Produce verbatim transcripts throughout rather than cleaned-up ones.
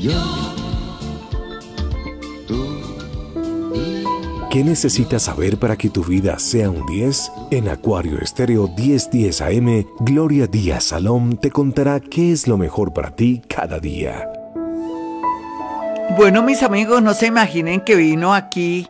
yo, tú y... ¿Qué necesitas saber para que tu vida sea un diez? En Acuario Estéreo diez diez A M, Gloria Díaz Salón te contará qué es lo mejor para ti cada día. Bueno, mis amigos, no se imaginen que vino aquí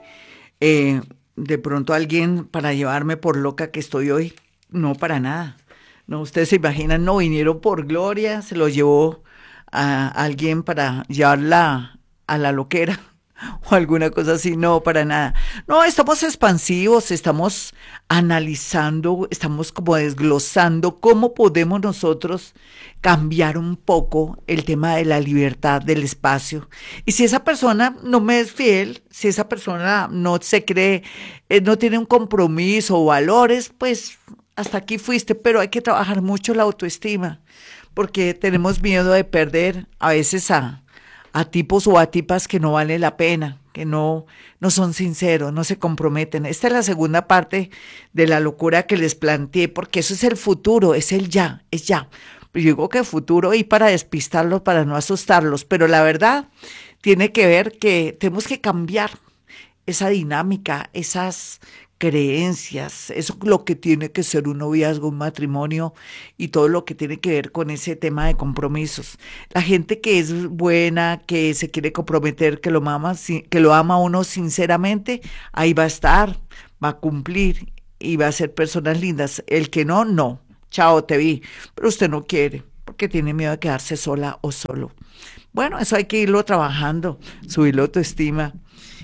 eh, de pronto alguien para llevarme por loca que estoy hoy. No, para nada. No, ustedes se imaginan, no vinieron por Gloria, se lo llevó a alguien para llevarla a la loquera o alguna cosa así. No, para nada. No, estamos expansivos, estamos analizando, estamos como desglosando cómo podemos nosotros cambiar un poco el tema de la libertad del espacio. Y si esa persona no me es fiel, si esa persona no se cree, eh, no tiene un compromiso o valores, pues hasta aquí fuiste, pero hay que trabajar mucho la autoestima, porque tenemos miedo de perder a veces a, a tipos o a tipas que no vale la pena, que no, no son sinceros, no se comprometen. Esta es la segunda parte de la locura que les planteé, porque eso es el futuro, es el ya, es ya. Yo digo que futuro y para despistarlos, para no asustarlos, pero la verdad tiene que ver que tenemos que cambiar esa dinámica, esas creencias, eso es lo que tiene que ser un noviazgo, un matrimonio y todo lo que tiene que ver con ese tema de compromisos. La gente que es buena, que se quiere comprometer, que lo ama, que lo ama a uno sinceramente, ahí va a estar, va a cumplir y va a ser personas lindas. El que no, no. Chao, te vi. Pero usted no quiere, porque tiene miedo de quedarse sola o solo. Bueno, eso hay que irlo trabajando, subir la autoestima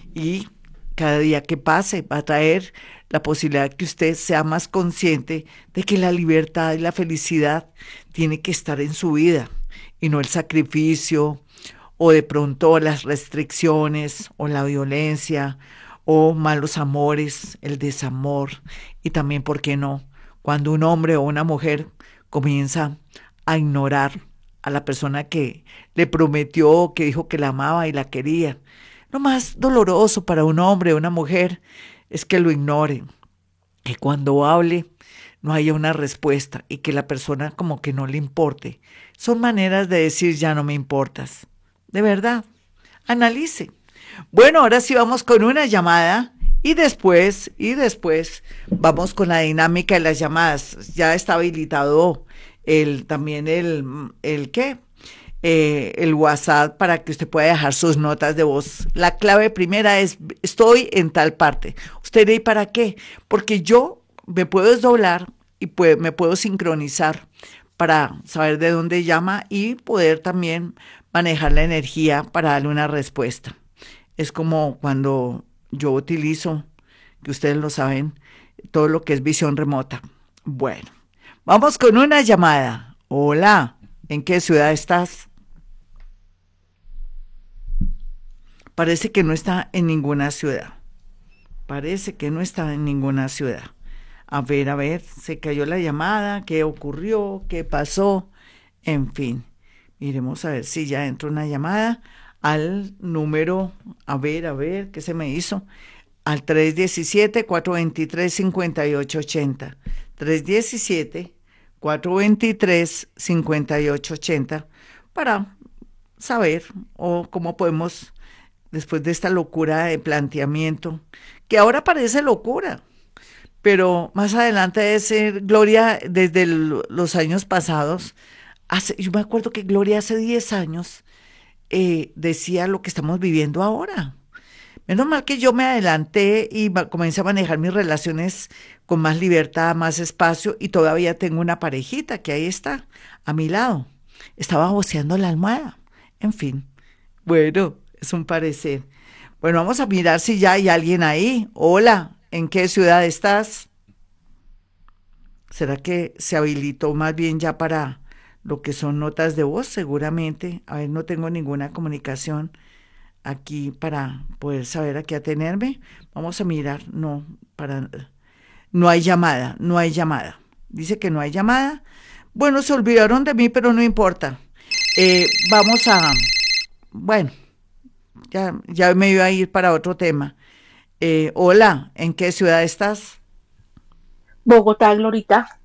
y cada día que pase va a traer la posibilidad de que usted sea más consciente de que la libertad y la felicidad tiene que estar en su vida y no el sacrificio o de pronto las restricciones o la violencia o malos amores, el desamor y también, ¿por qué no?, cuando un hombre o una mujer comienza a ignorar a la persona que le prometió, que dijo que la amaba y la quería. Lo más doloroso para un hombre o una mujer es que lo ignoren, que cuando hable no haya una respuesta y que la persona como que no le importe. Son maneras de decir ya no me importas. De verdad, analice. Bueno, ahora sí vamos con una llamada y después, y después vamos con la dinámica de las llamadas. Ya está habilitado el, también el, el ¿qué? Eh, el WhatsApp para que usted pueda dejar sus notas de voz. La clave primera es, estoy en tal parte. ¿Usted y para qué? Porque yo me puedo desdoblar y puede, me puedo sincronizar para saber de dónde llama y poder también manejar la energía para darle una respuesta. Es como cuando yo utilizo, que ustedes lo saben, todo lo que es visión remota. Bueno, vamos con una llamada. Hola, ¿en qué ciudad estás? Parece que no está en ninguna ciudad. Parece que no está en ninguna ciudad. A ver, a ver, se cayó la llamada, ¿qué ocurrió? ¿Qué pasó? En fin, miremos a ver si ya entró una llamada al número, a ver, a ver, ¿qué se me hizo? Al tres uno siete, cuatro dos tres, cinco ocho ocho cero. tres uno siete, cuatro dos tres, cinco ocho ocho cero para saber o cómo podemos, después de esta locura de planteamiento, que ahora parece locura, pero más adelante debe ser Gloria desde el, los años pasados. Hace, yo me acuerdo que Gloria hace diez años eh, decía lo que estamos viviendo ahora. Menos mal que yo me adelanté y comencé a manejar mis relaciones con más libertad, más espacio, y todavía tengo una parejita que ahí está, a mi lado. Estaba voceando la almohada. En fin, bueno, es un parecer. Bueno, vamos a mirar si ya hay alguien ahí. Hola, ¿en qué ciudad estás? ¿Será que se habilitó más bien ya para lo que son notas de voz? Seguramente. A ver, no tengo ninguna comunicación aquí para poder saber a qué atenerme. Vamos a mirar. No, para, no hay llamada, no hay llamada. Dice que no hay llamada. Bueno, se olvidaron de mí, pero no importa. Eh, vamos a, bueno, ya, ya me iba a ir para otro tema. Eh, hola, ¿en qué ciudad estás? Bogotá, Glorita.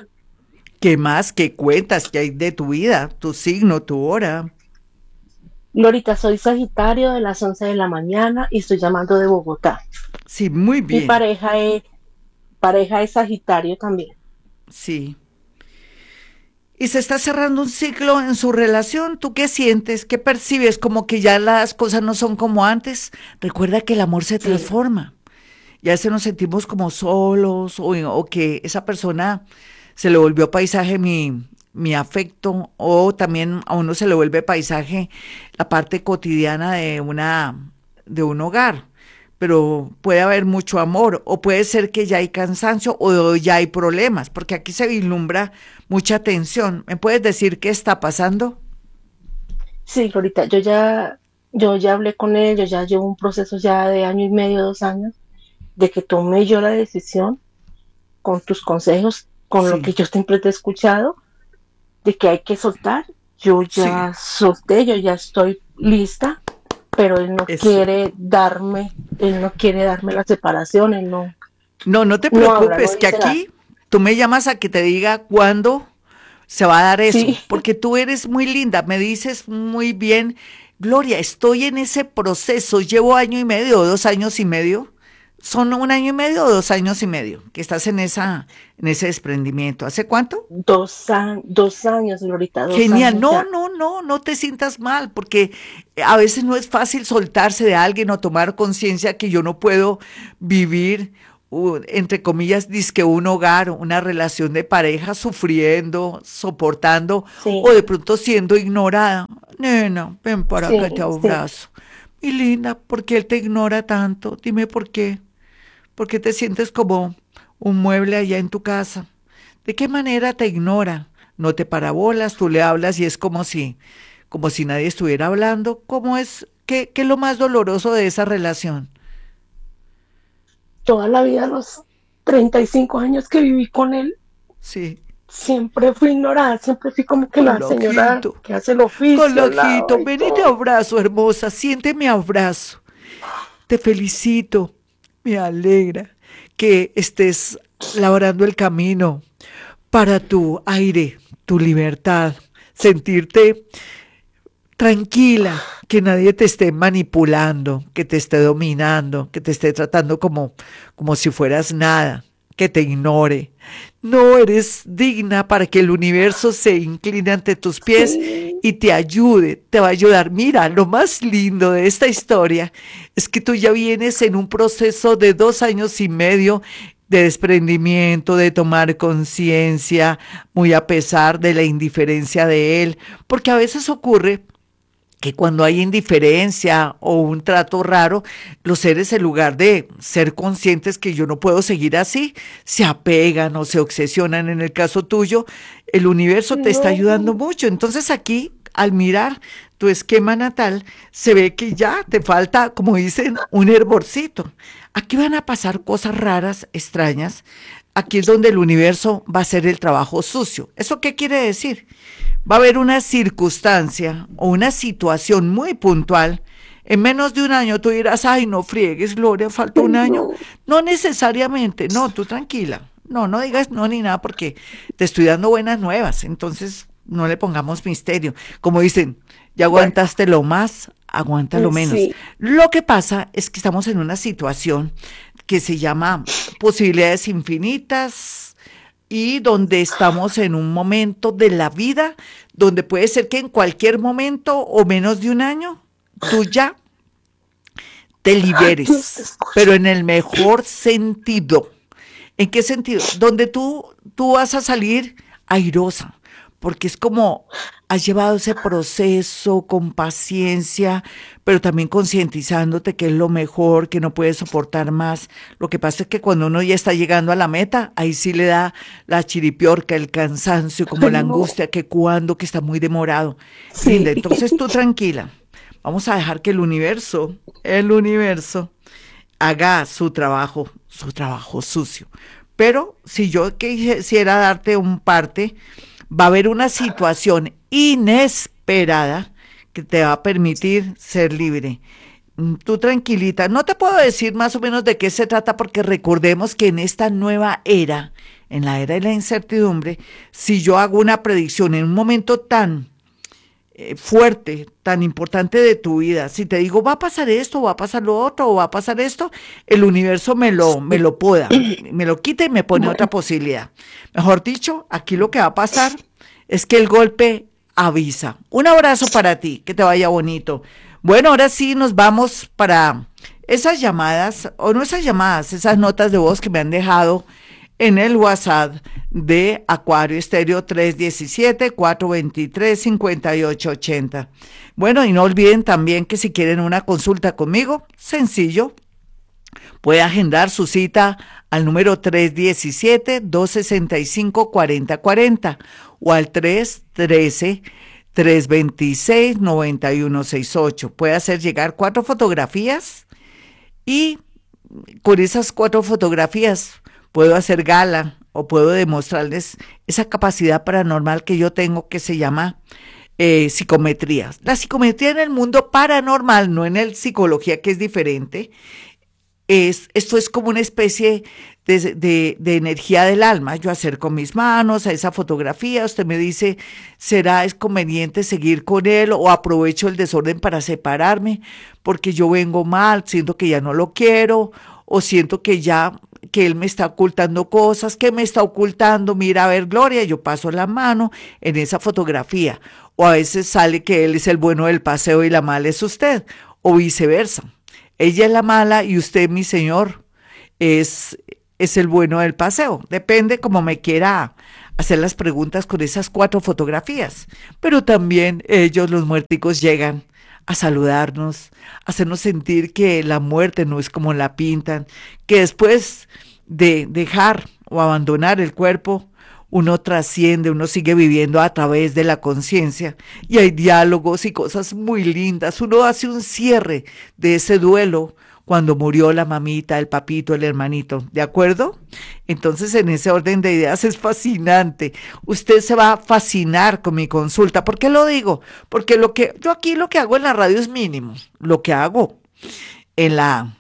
¿Qué más? ¿Qué cuentas? ¿Qué hay de tu vida? Tu signo, tu hora. Glorita, soy Sagitario de las once de la mañana y estoy llamando de Bogotá. Sí, muy Mi bien. pareja es, pareja es Sagitario también. Sí. Y se está cerrando un ciclo en su relación. ¿Tú qué sientes? ¿Qué percibes? Como que ya las cosas no son como antes. Recuerda que el amor se Sí, transforma. Y a veces nos sentimos como solos o, o que esa persona se le volvió paisaje mi, mi afecto o también a uno se le vuelve paisaje la parte cotidiana de una de un hogar. Pero puede haber mucho amor o puede ser que ya hay cansancio o ya hay problemas, porque aquí se vislumbra mucha tensión. ¿Me puedes decir qué está pasando? sí, Glorita, yo ya, yo ya hablé con él, yo ya llevo un proceso ya de año y medio, dos años, de que tomé yo la decisión con tus consejos, con lo Sí, que yo siempre te he escuchado, de que hay que soltar. Yo sí, ya solté, yo ya estoy lista, pero él no eso. quiere darme, él no quiere darme la separación, él no, No, no te no habla, no preocupes, que dice nada. aquí tú me llamas a que te diga cuándo se va a dar eso, Sí, porque tú eres muy linda, me dices muy bien, Gloria, estoy en ese proceso, llevo año y medio, o dos años y medio, son un año y medio o dos años y medio que estás en esa, en ese desprendimiento. ¿Hace cuánto? dos, a- dos años, Glorita, dos Genial, años no, ya. no, no, no te sientas mal, porque a veces no es fácil soltarse de alguien o tomar conciencia que yo no puedo vivir, uh, entre comillas, dizque un hogar, una relación de pareja sufriendo, soportando o de Sí, pronto siendo ignorada. Nena, ven para acá, te sí, sí. abrazo. Mi linda, ¿por qué él te ignora tanto? Dime por qué. ¿Por qué te sientes como un mueble allá en tu casa? ¿De qué manera te ignora? No te parabolas, tú le hablas y es como si, como si nadie estuviera hablando. ¿Cómo es? ¿Qué, qué es lo más doloroso de esa relación? Toda la vida, los treinta y cinco años que viví con él, Sí, siempre fui ignorada, siempre fui como que con la señora lojito, que hace el con oficio, lava lojito. y Ven y te todo. abrazo, hermosa. Siente mi abrazo. Te felicito. Me alegra que estés labrando el camino para tu aire, tu libertad, sentirte tranquila, que nadie te esté manipulando, que te esté dominando, que te esté tratando como, como si fueras nada, que te ignore. No eres digna para que el universo se incline ante tus pies Sí, y te ayude, te va a ayudar. Mira, lo más lindo de esta historia es que tú ya vienes en un proceso de dos años y medio de desprendimiento, de tomar conciencia, muy a pesar de la indiferencia de él, porque a veces ocurre que cuando hay indiferencia o un trato raro, los seres en lugar de ser conscientes que yo no puedo seguir así, se apegan o se obsesionan. En el caso tuyo, el universo te está ayudando no, mucho. Entonces aquí, al mirar tu esquema natal, se ve que ya te falta, como dicen, un hervorcito. Aquí van a pasar cosas raras, extrañas. Aquí es donde el universo va a hacer el trabajo sucio. ¿Eso qué quiere decir? Va a haber una circunstancia o una situación muy puntual. En menos de un año tú dirás, ay, no friegues, Gloria, falta un año. no. No necesariamente, no, tú tranquila. No, no digas no ni nada porque te estoy dando buenas nuevas. Entonces, no le pongamos misterio. Como dicen, ya Bueno, aguantaste lo más, aguanta lo menos. sí, Lo que pasa es que estamos en una situación que se llama posibilidades infinitas, y donde estamos en un momento de la vida donde puede ser que en cualquier momento o menos de un año tú ya te ay, Dios te liberes, escucho. pero en el mejor sentido. ¿En qué sentido? Donde tú, tú vas a salir airosa, porque es como has llevado ese proceso con paciencia, pero también concientizándote que es lo mejor, que no puedes soportar más. Lo que pasa es que cuando uno ya está llegando a la meta, ahí sí le da la chiripiorca, el cansancio, como Ay, la no, angustia, que cuando, que está muy demorado. sí, Linda, entonces tú tranquila. Vamos a dejar que el universo, el universo, haga su trabajo, su trabajo sucio. Pero si yo quisiera darte un parte, va a haber una situación inesperada que te va a permitir ser libre. Mm, Tú tranquilita, no te puedo decir más o menos de qué se trata porque recordemos que en esta nueva era, en la era de la incertidumbre, si yo hago una predicción en un momento tan eh, fuerte, tan importante de tu vida. Si te digo, va a pasar esto, va a pasar lo otro, o va a pasar esto, el universo me lo, me lo poda, me lo quita y me pone Bueno, otra posibilidad. Mejor dicho, aquí lo que va a pasar es que el golpe avisa. Un abrazo para ti, que te vaya bonito. Bueno, ahora sí nos vamos para esas llamadas, o no esas llamadas, esas notas de voz que me han dejado en el WhatsApp de Acuario Estéreo tres diecisiete, cuatro veintitrés, cincuenta y ocho ochenta. Bueno, y no olviden también que si quieren una consulta conmigo, sencillo, puede agendar su cita al número tres diecisiete, dos sesenta y cinco, cuarenta cuarenta o al tres trece, tres veintiséis, noventa y uno sesenta y ocho. Puede hacer llegar cuatro fotografías y con esas cuatro fotografías puedo hacer gala o puedo demostrarles esa capacidad paranormal que yo tengo que se llama eh, psicometría. La psicometría en el mundo paranormal, no en el psicología, que es diferente. Es, esto es como una especie de, de, de energía del alma. Yo acerco mis manos a esa fotografía, usted me dice, ¿será es conveniente seguir con él o aprovecho el desorden para separarme? Porque yo vengo mal, siento que ya no lo quiero o siento que ya, que él me está ocultando cosas, que me está ocultando, mira, a ver, Gloria, yo paso la mano en esa fotografía. O a veces sale que él es el bueno del paseo y la mala es usted, o viceversa. Ella es la mala y usted, mi señor, es, es el bueno del paseo. Depende como me quiera hacer las preguntas con esas cuatro fotografías. Pero también ellos, los muerticos, llegan a saludarnos, a hacernos sentir que la muerte no es como la pintan, que después de dejar o abandonar el cuerpo, uno trasciende, uno sigue viviendo a través de la conciencia y hay diálogos y cosas muy lindas. Uno hace un cierre de ese duelo cuando murió la mamita, el papito, el hermanito, ¿de acuerdo? Entonces, en ese orden de ideas es fascinante. Usted se va a fascinar con mi consulta. ¿Por qué lo digo? Porque lo que yo aquí lo que hago en la radio es mínimo. Lo que hago en la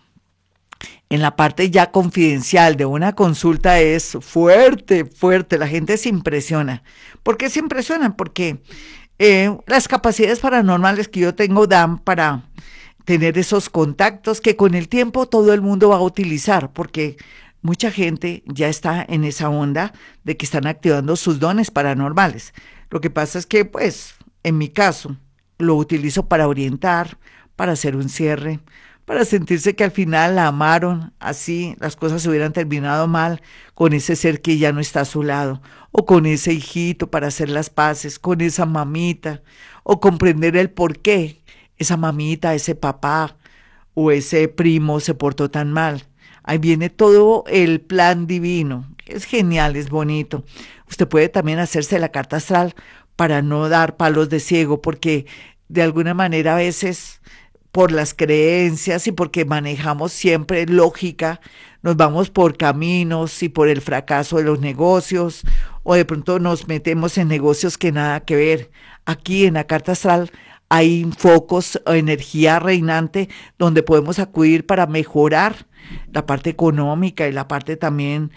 en la parte ya confidencial de una consulta es fuerte, fuerte. La gente se impresiona. ¿Por qué se impresionan? Porque eh, las capacidades paranormales que yo tengo dan para tener esos contactos que con el tiempo todo el mundo va a utilizar, porque mucha gente ya está en esa onda de que están activando sus dones paranormales. Lo que pasa es que, pues, en mi caso, lo utilizo para orientar, para hacer un cierre, para sentirse que al final la amaron, así las cosas hubieran terminado mal con ese ser que ya no está a su lado, o con ese hijito para hacer las paces, con esa mamita, o comprender el por qué esa mamita, ese papá o ese primo se portó tan mal. Ahí viene todo el plan divino. Es genial, es bonito. Usted puede también hacerse la carta astral para no dar palos de ciego, porque de alguna manera a veces por las creencias y porque manejamos siempre lógica, nos vamos por caminos y por el fracaso de los negocios, o de pronto nos metemos en negocios que nada que ver. Aquí en la carta astral hay focos o energía reinante donde podemos acudir para mejorar la parte económica y la parte también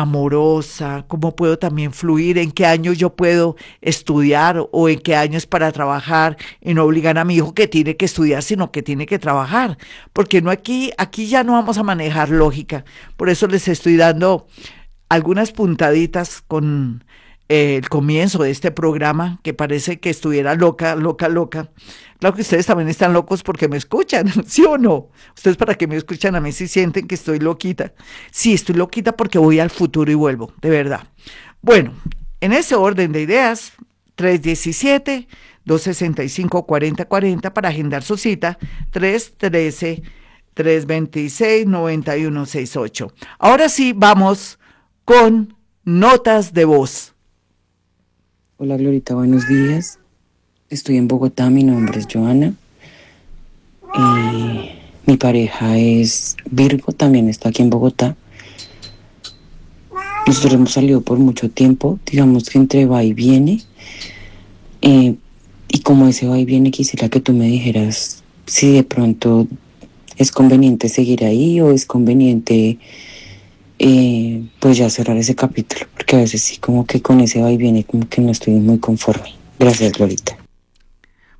amorosa, cómo puedo también fluir, en qué año yo puedo estudiar o en qué años para trabajar y no obligar a mi hijo que tiene que estudiar, sino que tiene que trabajar, porque no aquí, aquí ya no vamos a manejar lógica. Por eso les estoy dando algunas puntaditas con eh, el comienzo de este programa, que parece que estuviera loca, loca, loca. Claro que ustedes también están locos porque me escuchan, ¿sí o no? Ustedes para que me escuchan a mí si sienten que estoy loquita. Sí, estoy loquita porque voy al futuro y vuelvo, de verdad. Bueno, en ese orden de ideas, tres diecisiete, dos sesenta y cinco, cuarenta cuarenta para agendar su cita, tres trece, tres veintiséis, noventa y uno sesenta y ocho. Ahora sí, vamos con notas de voz. Hola Glorita, buenos días. Estoy en Bogotá, mi nombre es Joana. Eh, mi pareja es Virgo, también está aquí en Bogotá. Nosotros hemos salido por mucho tiempo, digamos que entre va y viene. Eh, y como ese va y viene, quisiera que tú me dijeras si de pronto es conveniente seguir ahí o es conveniente eh, pues ya cerrar ese capítulo, porque a veces sí como que con ese va y viene como que no estoy muy conforme. Gracias, Glorita.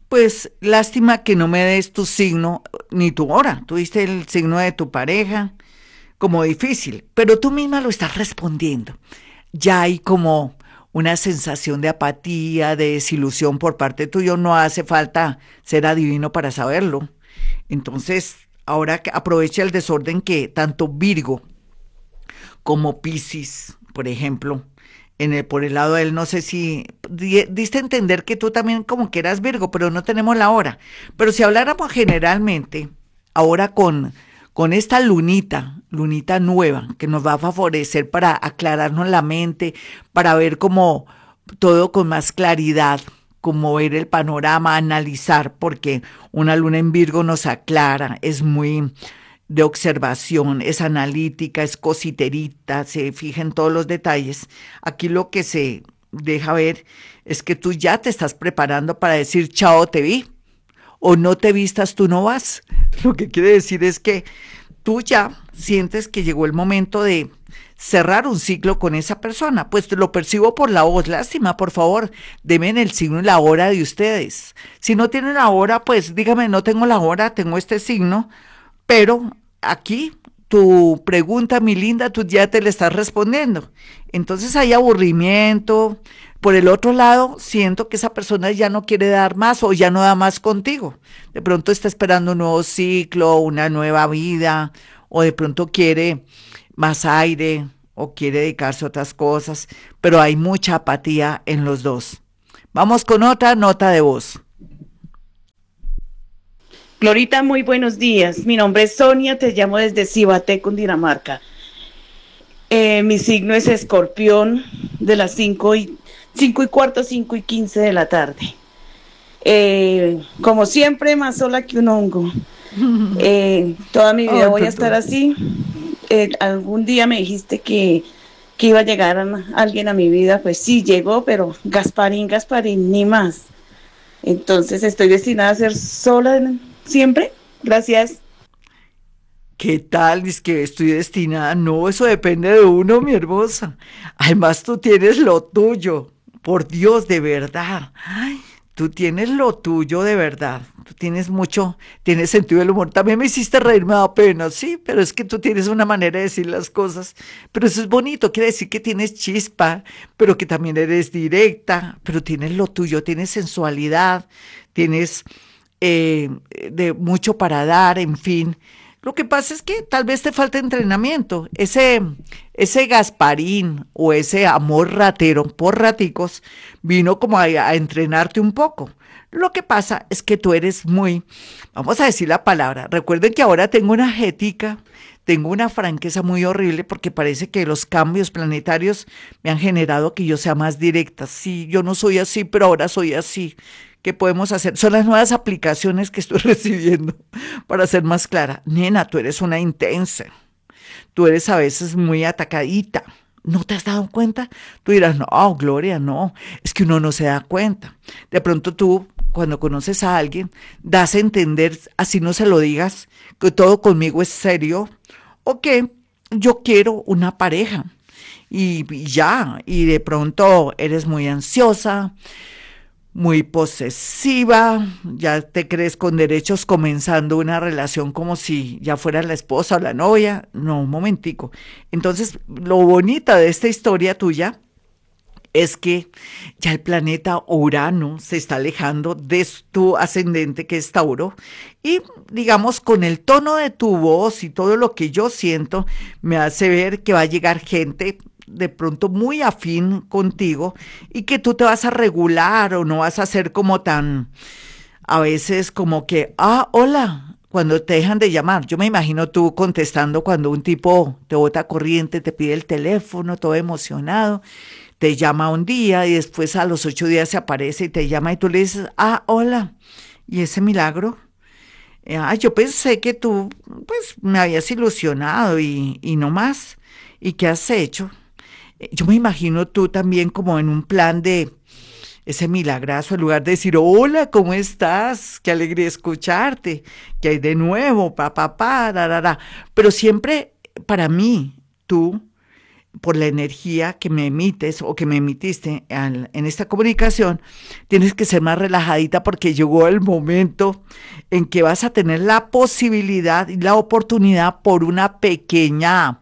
pues lástima que no me des tu signo ni tu hora. Tú diste el signo de tu pareja como difícil, pero tú misma lo estás respondiendo. Ya hay como una sensación de apatía, de desilusión por parte tuyo. No hace falta ser adivino para saberlo. Entonces, ahora que aprovecha el desorden que tanto Virgo como Piscis, por ejemplo, en el, por el lado de él, no sé si di- diste a entender que tú también como que eras Virgo, pero no tenemos la hora. Pero si habláramos generalmente, ahora con, con esta lunita, lunita nueva, que nos va a favorecer para aclararnos la mente, para ver como todo con más claridad, como ver el panorama, analizar, porque una luna en Virgo nos aclara, es muy de observación, es analítica, es cositerita, se fija en todos los detalles. Aquí lo que se deja ver es que tú ya te estás preparando para decir chao, te vi, o no te vistas, tú no vas. Lo que quiere decir es que tú ya sientes que llegó el momento de cerrar un ciclo con esa persona. Pues lo percibo por la voz. Lástima, por favor, denme el signo y la hora de ustedes. Si no tienen la hora, pues dígame, no tengo la hora, tengo este signo, pero aquí tu pregunta, mi linda, tú ya te le estás respondiendo. Entonces hay aburrimiento. Por el otro lado, siento que esa persona ya no quiere dar más o ya no da más contigo. De pronto está esperando un nuevo ciclo, una nueva vida, o de pronto quiere más aire o quiere dedicarse a otras cosas, pero hay mucha apatía en los dos. Vamos con otra nota de voz. Glorita, muy buenos días. Mi nombre es Sonia, te llamo desde Cibaté, Cundinamarca. Eh, mi signo es Escorpión, de las cinco y, cinco y cuarto, cinco y quince de la tarde. Eh, como siempre, más sola que un hongo. Eh, toda mi vida Oh, voy a estar así. Eh, algún día me dijiste que, que iba a llegar a, alguien a mi vida, pues sí, llegó, pero Gasparín, Gasparín, ni más. Entonces estoy destinada a ser sola siempre. Gracias. ¿Qué tal? Es que estoy destinada. No, eso depende de uno, mi hermosa. Además, tú tienes lo tuyo. Por Dios, de verdad. Ay, tú tienes lo tuyo de verdad. Tú tienes mucho, tienes sentido del humor. También me hiciste reír, me da pena, sí, pero es que tú tienes una manera de decir las cosas. Pero eso es bonito, quiere decir que tienes chispa, pero que también eres directa, pero tienes lo tuyo, tienes sensualidad, tienes eh, de mucho para dar, en fin. Lo que pasa es que tal vez te falta entrenamiento. Ese, ese Gasparín o ese amor ratero por raticos vino como a, a entrenarte un poco. Lo que pasa es que tú eres muy, vamos a decir la palabra, recuerden que ahora tengo una jetica, tengo una franqueza muy horrible porque parece que los cambios planetarios me han generado que yo sea más directa. Sí, yo no soy así, pero ahora soy así. ¿Qué podemos hacer? Son las nuevas aplicaciones que estoy recibiendo para ser más clara. Nena, tú eres una intensa. Tú eres a veces muy atacadita. ¿No te has dado cuenta? Tú dirás, no, Gloria, no. Es que uno no se da cuenta. De pronto tú, cuando conoces a alguien, das a entender, así no se lo digas, que todo conmigo es serio o que yo quiero una pareja. Y, y ya, y de pronto eres muy ansiosa, muy posesiva, ya te crees con derechos comenzando una relación como si ya fueras la esposa o la novia. No, un momentico. Entonces, lo bonito de esta historia tuya es que ya el planeta Urano se está alejando de tu ascendente, que es Tauro, y digamos con el tono de tu voz y todo lo que yo siento, me hace ver que va a llegar gente de pronto muy afín contigo y que tú te vas a regular o no vas a ser como tan, a veces como que, ah, hola, cuando te dejan de llamar. Yo me imagino tú contestando cuando un tipo te bota corriente, te pide el teléfono, todo emocionado, te llama un día y después a los ocho días se aparece y te llama y tú le dices, ah, hola, ¿y ese milagro? Ah, yo pensé que tú, pues, me habías ilusionado y, y no más. ¿Y qué has hecho? Yo me imagino tú también como en un plan de ese milagrazo, en lugar de decir, hola, ¿cómo estás? Qué alegría escucharte, ¿qué hay de nuevo? Pa, pa, pa, ra, ra, ra. Pero siempre, para mí, tú por la energía que me emites o que me emitiste al, en esta comunicación, tienes que ser más relajadita porque llegó el momento en que vas a tener la posibilidad y la oportunidad por una pequeña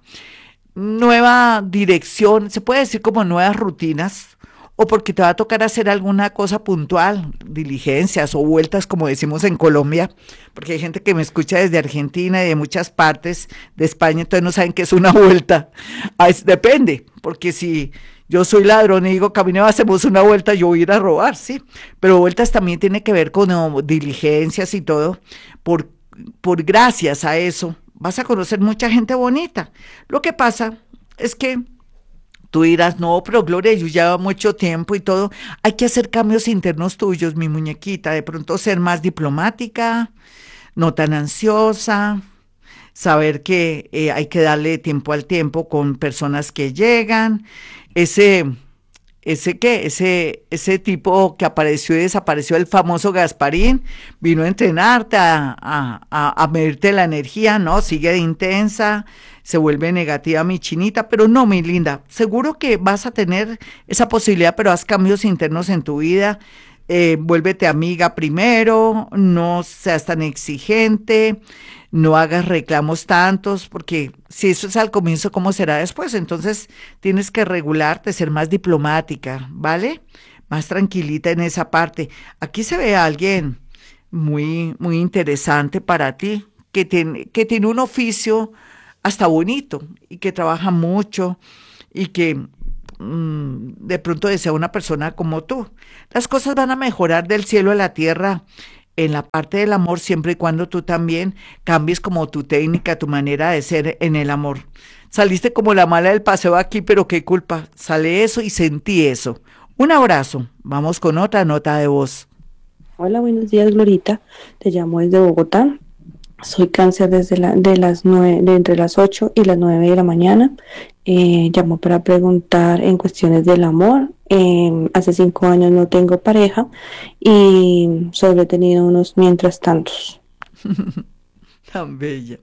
nueva dirección, se puede decir como nuevas rutinas, o porque te va a tocar hacer alguna cosa puntual, diligencias o vueltas, como decimos en Colombia, porque hay gente que me escucha desde Argentina y de muchas partes de España, entonces no saben qué es una vuelta. Ah, es- depende, porque si yo soy ladrón y digo, camine, hacemos una vuelta, yo voy a ir a robar, sí, pero vueltas también tiene que ver con oh, diligencias y todo, por, por gracias a eso vas a conocer mucha gente bonita. Lo que pasa es que tú dirás, no, pero Gloria, yo llevo mucho tiempo y todo. Hay que hacer cambios internos tuyos, mi muñequita. De pronto ser más diplomática, no tan ansiosa, saber que eh, hay que darle tiempo al tiempo con personas que llegan. Ese, ese qué, ese, ese tipo que apareció y desapareció, el famoso Gasparín, vino a entrenarte, a, a, a, a medirte la energía, ¿no? Sigue de intensa, se vuelve negativa mi chinita, pero no, mi linda, seguro que vas a tener esa posibilidad, pero haz cambios internos en tu vida, eh, vuélvete amiga primero, no seas tan exigente, no hagas reclamos tantos, porque si eso es al comienzo, ¿cómo será después? Entonces tienes que regularte, ser más diplomática, ¿vale? Más tranquilita en esa parte. Aquí se ve a alguien muy, muy interesante para ti, que tiene, que tiene un oficio hasta bonito y que trabaja mucho y que mm, de pronto desea una persona como tú. Las cosas van a mejorar del cielo a la tierra en la parte del amor siempre y cuando tú también cambies como tu técnica, tu manera de ser en el amor. Saliste como la mala del paseo aquí, pero qué culpa. Sale eso y sentí eso. Un abrazo. Vamos con otra nota de voz. Hola, buenos días, Glorita. Te llamo desde Bogotá. Soy cáncer desde la, de las nueve, de entre las ocho y las nueve de la mañana. Eh, llamo para preguntar en cuestiones del amor. Eh, hace cinco años no tengo pareja y solo he tenido unos mientras tantos. Tan bella.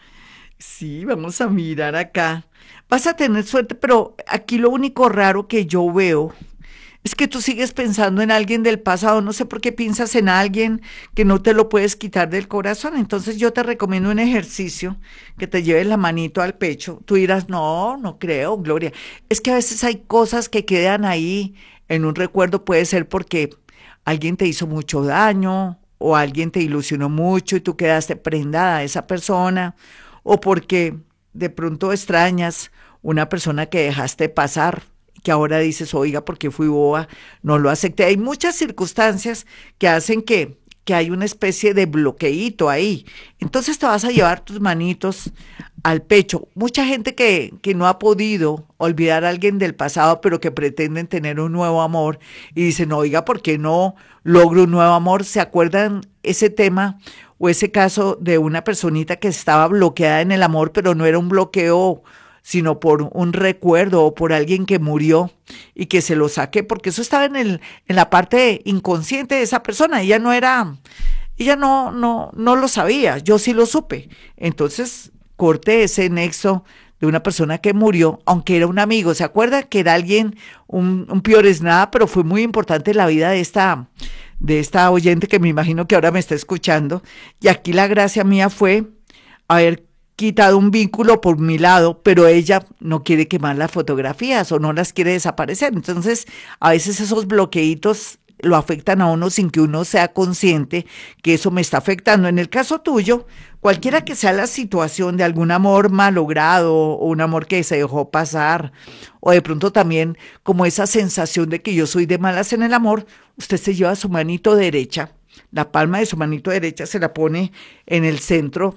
Sí, vamos a mirar acá. Vas a tener suerte, pero aquí lo único raro que yo veo es que tú sigues pensando en alguien del pasado. No sé por qué piensas en alguien que no te lo puedes quitar del corazón. Entonces yo te recomiendo un ejercicio que te lleves la manito al pecho. Tú dirás, no, no creo, Gloria. Es que a veces hay cosas que quedan ahí en un recuerdo. Puede ser porque alguien te hizo mucho daño o alguien te ilusionó mucho y tú quedaste prendada a esa persona, o porque de pronto extrañas una persona que dejaste pasar, que ahora dices, oiga, porque fui boba, no lo acepté. Hay muchas circunstancias que hacen que, que hay una especie de bloqueíto ahí. Entonces te vas a llevar tus manitos al pecho. Mucha gente que, que no ha podido olvidar a alguien del pasado, pero que pretenden tener un nuevo amor y dicen, oiga, ¿por qué no logro un nuevo amor? ¿Se acuerdan ese tema o ese caso de una personita que estaba bloqueada en el amor, pero no era un bloqueo, sino por un recuerdo o por alguien que murió y que se lo saqué, porque eso estaba en el, en la parte inconsciente de esa persona? Ella no era, ella no, no, no lo sabía, yo sí lo supe. Entonces corté ese nexo de una persona que murió, aunque era un amigo. ¿Se acuerda que era alguien, un, un piores nada, pero fue muy importante en la vida de esta, de esta oyente que me imagino que ahora me está escuchando? Y aquí la gracia mía fue haber quitado un vínculo por mi lado, pero ella no quiere quemar las fotografías o no las quiere desaparecer. Entonces, a veces esos bloqueitos lo afectan a uno sin que uno sea consciente que eso me está afectando. En el caso tuyo, cualquiera que sea la situación de algún amor malogrado o un amor que se dejó pasar, o de pronto también como esa sensación de que yo soy de malas en el amor, usted se lleva su manito derecha, la palma de su manito derecha se la pone en el centro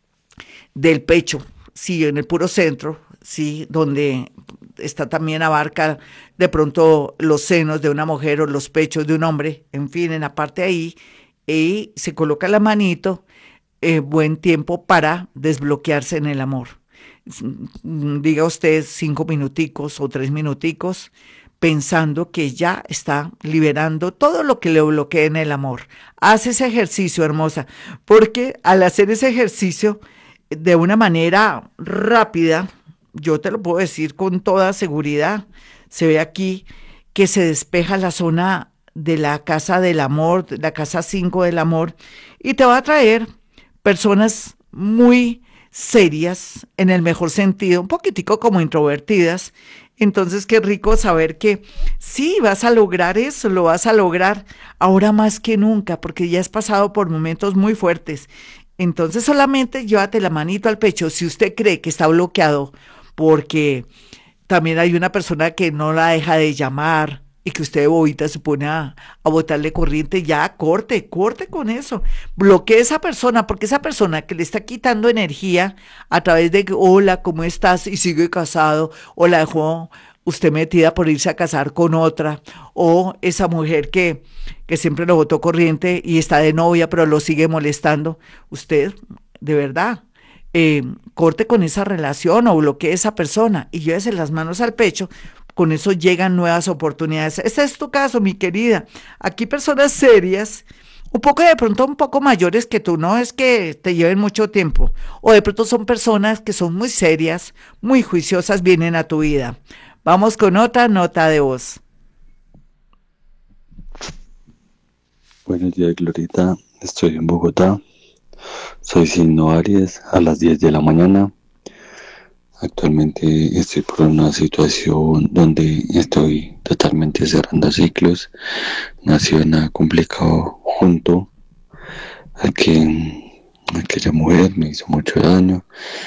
del pecho, sí, en el puro centro, sí, donde está también abarca de pronto los senos de una mujer o los pechos de un hombre, en fin, en la parte ahí, y se coloca la manito, eh, buen tiempo para desbloquearse en el amor. Diga usted cinco minuticos o tres minuticos, pensando que ya está liberando todo lo que le bloquea en el amor. Haz ese ejercicio, hermosa, porque al hacer ese ejercicio de una manera rápida, yo te lo puedo decir con toda seguridad, se ve aquí que se despeja la zona de la casa del amor, la casa cinco del amor, y te va a traer personas muy serias, en el mejor sentido, un poquitico como introvertidas. Entonces, qué rico saber que sí, vas a lograr eso, lo vas a lograr ahora más que nunca, porque ya has pasado por momentos muy fuertes. Entonces, solamente llévate la manito al pecho si usted cree que está bloqueado, porque también hay una persona que no la deja de llamar y que usted de bobita se pone a, a botarle corriente, ya corte, corte con eso. Bloquee a esa persona, porque esa persona que le está quitando energía a través de, hola, ¿cómo estás? Y sigue casado, o la dejó usted metida por irse a casar con otra, o esa mujer que, que siempre lo botó corriente y está de novia, pero lo sigue molestando. Usted, de verdad, eh, corte con esa relación o bloquee a esa persona y llévese las manos al pecho. Con eso llegan nuevas oportunidades. Este es tu caso, mi querida. Aquí personas serias, un poco de pronto un poco mayores que tú, no es que te lleven mucho tiempo, o de pronto son personas que son muy serias, muy juiciosas, vienen a tu vida. Vamos con otra nota de voz. Buenos días, Glorita. Estoy en Bogotá. Soy signo Aries a las diez de la mañana. Actualmente estoy por una situación donde estoy totalmente cerrando ciclos. Nació en complicado junto a que aquella mujer me hizo mucho daño.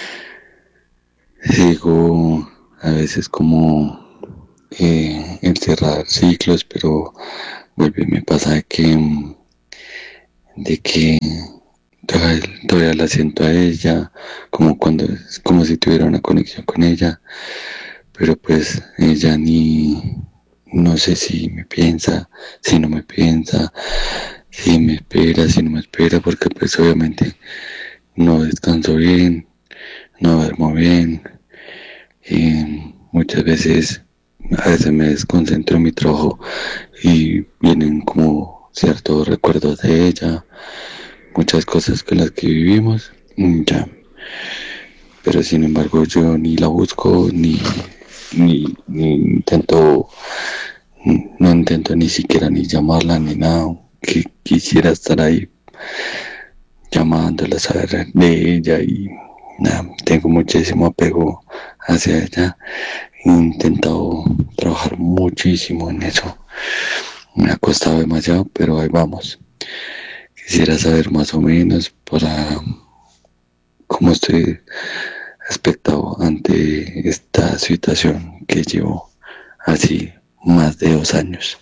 Sigo a veces como eh, el cerrar ciclos, pero vuelve y me pasa de que de que todavía, todavía la siento a ella, como cuando como si tuviera una conexión con ella, pero pues ella ni, no sé si me piensa, si no me piensa, si me espera, si no me espera, porque pues obviamente no descanso bien, no duermo bien, y muchas veces a veces me desconcentro en mi trabajo y vienen como ciertos recuerdos de ella, muchas cosas con las que vivimos, ya, pero sin embargo yo ni la busco, ni, ni, ni intento, no intento ni siquiera ni llamarla ni nada, que quisiera estar ahí llamándola, saber de ella y nada, tengo muchísimo apego hacia ella, he intentado trabajar muchísimo en eso, me ha costado demasiado, pero ahí vamos. Quisiera saber más o menos para cómo estoy expectado ante esta situación que llevo así más de dos años.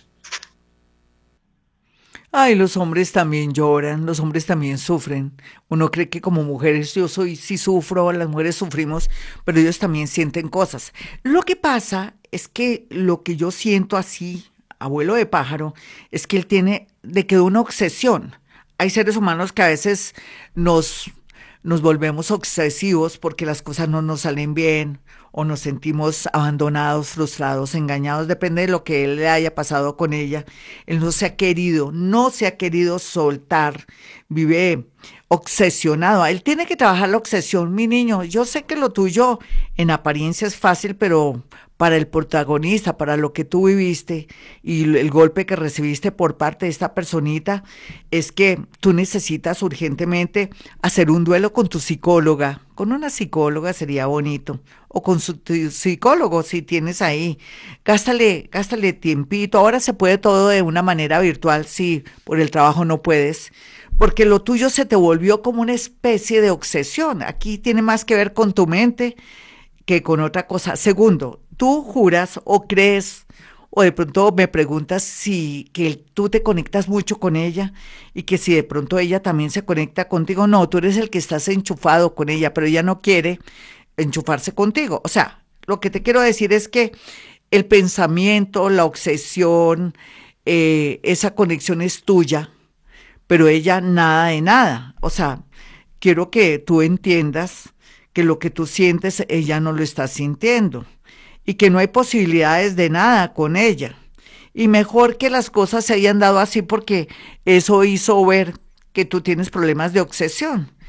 Ay, los hombres también lloran, los hombres también sufren. Uno cree que como mujeres yo soy, sí sufro, las mujeres sufrimos, pero ellos también sienten cosas. Lo que pasa es que lo que yo siento así, abuelo de pájaro, es que él tiene de que una obsesión. Hay seres humanos que a veces nos, nos volvemos obsesivos porque las cosas no nos salen bien o nos sentimos abandonados, frustrados, engañados, depende de lo que él le haya pasado con ella. Él no se ha querido, no se ha querido soltar, vive obsesionado. Él tiene que trabajar la obsesión, mi niño. Yo sé que lo tuyo en apariencia es fácil, pero para el protagonista, para lo que tú viviste y el golpe que recibiste por parte de esta personita, es que tú necesitas urgentemente hacer un duelo con tu psicóloga. Con una psicóloga sería bonito, o con su tu psicólogo si tienes ahí. Gástale, gástale tiempito. Ahora se puede todo de una manera virtual, si por el trabajo no puedes, porque lo tuyo se te volvió como una especie de obsesión. Aquí tiene más que ver con tu mente que con otra cosa. Segundo, tú juras o crees, o de pronto me preguntas si que tú te conectas mucho con ella y que si de pronto ella también se conecta contigo. No, tú eres el que estás enchufado con ella, pero ella no quiere enchufarse contigo. O sea, lo que te quiero decir es que el pensamiento, la obsesión, eh, esa conexión es tuya, pero ella nada de nada. O sea, quiero que tú entiendas que lo que tú sientes, ella no lo está sintiendo y que no hay posibilidades de nada con ella. Y mejor que las cosas se hayan dado así porque eso hizo ver que tú tienes problemas de obsesión.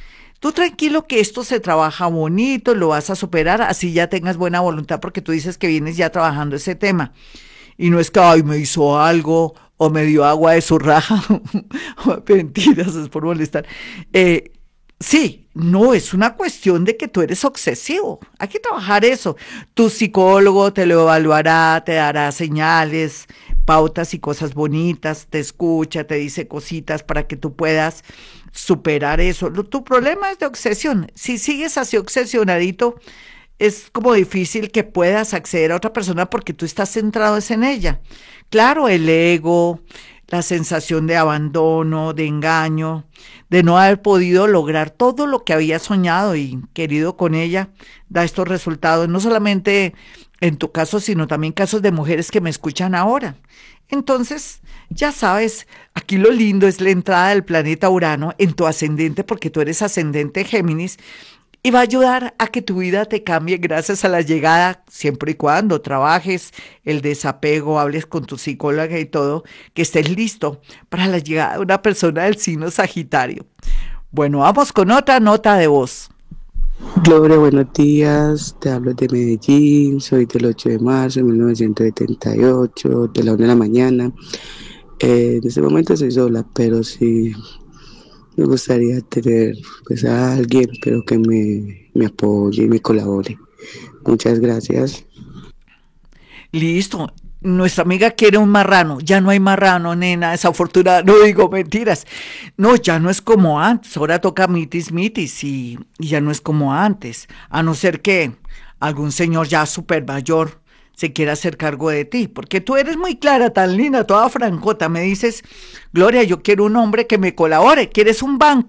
Tú tranquilo que esto se trabaja bonito, lo vas a superar, así ya tengas buena voluntad, porque tú dices que vienes ya trabajando ese tema. Y no es que, ay, me hizo algo, o me dio agua de su raja, mentiras, es por molestar. Eh, sí, no, es una cuestión de que tú eres obsesivo, hay que trabajar eso. Tu psicólogo te lo evaluará, te dará señales, pautas y cosas bonitas, te escucha, te dice cositas para que tú puedas superar eso. Lo- Tu problema es de obsesión. Si sigues así obsesionadito, es como difícil que puedas acceder a otra persona porque tú estás centrado es en ella. Claro, el ego, la sensación de abandono, de engaño, de no haber podido lograr todo lo que había soñado y querido con ella, da estos resultados, no solamente en tu caso, sino también casos de mujeres que me escuchan ahora. Entonces, ya sabes, aquí lo lindo es la entrada del planeta Urano en tu ascendente, porque tú eres ascendente Géminis, y va a ayudar a que tu vida te cambie gracias a la llegada, siempre y cuando trabajes el desapego, hables con tu psicóloga y todo, que estés listo para la llegada de una persona del signo Sagitario. Bueno, vamos con otra nota de voz. Gloria, buenos días. Te hablo de Medellín. Soy del ocho de marzo de mil novecientos setenta y ocho, de la una de la mañana. Eh, en este momento soy sola, pero sí me gustaría tener pues a alguien, pero que me, me apoye y me colabore. Muchas gracias. Listo. Nuestra amiga quiere un marrano. Ya no hay marrano, nena, desafortunada. No digo mentiras. No, ya no es como antes. Ahora toca mitis mitis y, y ya no es como antes. A no ser que algún señor ya súper mayor se quiera hacer cargo de ti. Porque tú eres muy clara, tan linda, toda francota. Me dices, Gloria, yo quiero un hombre que me colabore. ¿Quieres un banco?